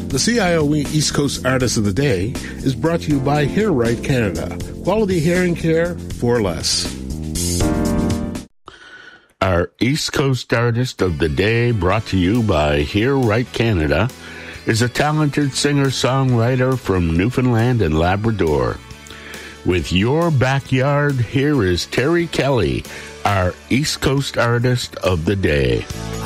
The CIOE East Coast Artist of the Day is brought to you by Hair Right Canada. Quality hearing care for less. Our East Coast Artist of the Day, brought to you by Hear Right Canada, is a talented singer-songwriter from Newfoundland and Labrador. With Your Backyard, here is Terry Kelly, our East Coast Artist of the Day.